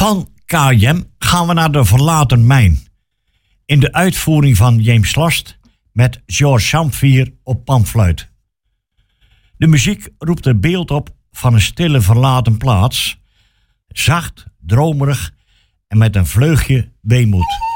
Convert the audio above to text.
Van K.J.M. gaan we naar de verlaten mijn. In de uitvoering van James Last met George Samfier op panfluit. De muziek roept het beeld op van een stille verlaten plaats. Zacht, dromerig en met een vleugje weemoed.